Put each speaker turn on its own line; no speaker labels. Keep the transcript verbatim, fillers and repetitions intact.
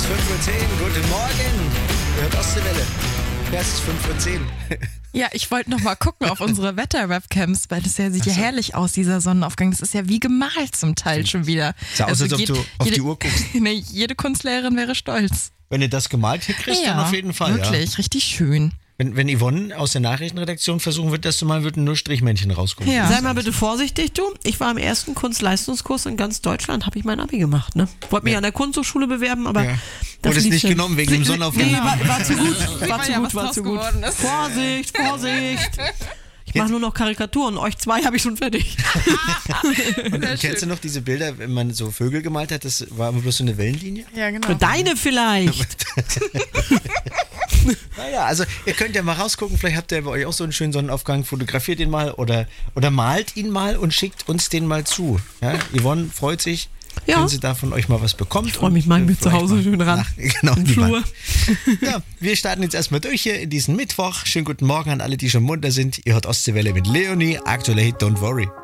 ist fünf Uhr zehn. Guten Morgen. Ihr hört Ostseewelle. Ja, es ist fünf Uhr zehn.
Ja, ich wollte noch mal gucken auf unsere Wetter-Webcams, weil das ja sieht ja
Ach so.
herrlich aus, dieser Sonnenaufgang. Das ist ja wie gemalt zum Teil schon wieder.
Sah aus, als ob
jed-
du auf
jede,
die Uhr guckst.
Nee, jede Kunstlehrerin wäre stolz.
Wenn ihr das gemalt kriegst,
Ja,
dann auf jeden Fall.
wirklich,
Ja.
richtig schön.
Wenn, wenn Yvonne aus der Nachrichtenredaktion versuchen wird, das zu malen, würden nur Strichmännchen rauskommen.
Ja.
Sei mal bitte vorsichtig, du. Ich war im ersten Kunstleistungskurs in ganz Deutschland, habe ich mein Abi gemacht. Ne? Wollte mich
Ja.
an der Kunsthochschule bewerben, aber...
Ja.
das
Wurde es
lief
nicht
schön.
genommen wegen dem Sonnenaufgang?
Nee, war, war zu gut. War
mal
zu
ja,
gut,
was
war
draus
zu gut.
geworden ist.
Vorsicht, Vorsicht. Ich mache nur noch Karikaturen. Euch zwei habe ich schon fertig.
Und kennst du noch diese Bilder, wenn man so Vögel gemalt hat? Das war aber bloß so eine Wellenlinie?
Ja, genau.
Deine vielleicht.
Naja, also ihr könnt ja mal rausgucken, vielleicht habt ihr bei euch auch so einen schönen Sonnenaufgang, fotografiert ihn mal oder, oder malt ihn mal und schickt uns den mal zu. Ja? Yvonne freut sich,
Ja.
wenn sie da von euch mal was bekommt.
Ich freue mich mal mit zu Hause schön ran.
Nach, genau,
Im
die
Flur.
Wand. Ja, wir starten jetzt erstmal durch hier in diesen Mittwoch. Schönen guten Morgen an alle, die schon munter sind. Ihr hört Ostseewelle mit Leonie, aktueller Hit Don't Worry.